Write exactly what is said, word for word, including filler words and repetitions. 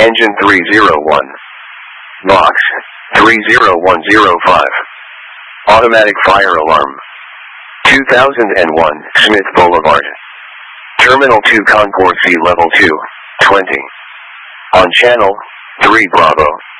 Engine three zero one. Box three zero one zero five. Automatic fire alarm. two thousand one, Smith Boulevard. Terminal two Concord C Level two, twenty. On channel three Bravo.